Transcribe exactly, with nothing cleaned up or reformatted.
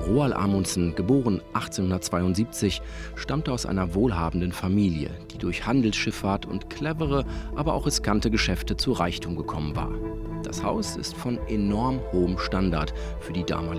Roald Amundsen, geboren achtzehnhundertzweiundsiebzig, stammte aus einer wohlhabenden Familie, die durch Handelsschifffahrt und clevere, aber auch riskante Geschäfte zu Reichtum gekommen war. Das Haus ist von enorm hohem Standard für die damalige